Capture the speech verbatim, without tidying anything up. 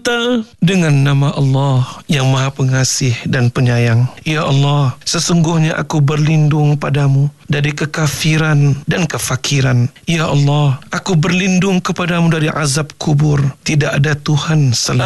kita dengan nama Allah yang Maha Pengasih dan Penyayang. Ya Allah, sesungguhnya aku berlindung padamu dari kekafiran dan kefakiran. Ya Allah, aku berlindung kepadamu dari azab kubur. Tidak ada Tuhan selain